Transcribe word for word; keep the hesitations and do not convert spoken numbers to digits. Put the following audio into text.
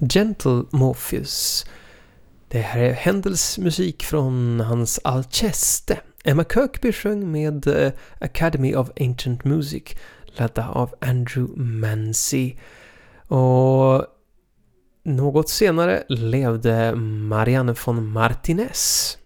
Gentle Morpheus. Det här är Händels musik från hans Alceste. Emma Kirkby sjöng med uh, Academy of Ancient Music, ledda av Andrew Mancy. Och något senare levde Marianne von Martinez.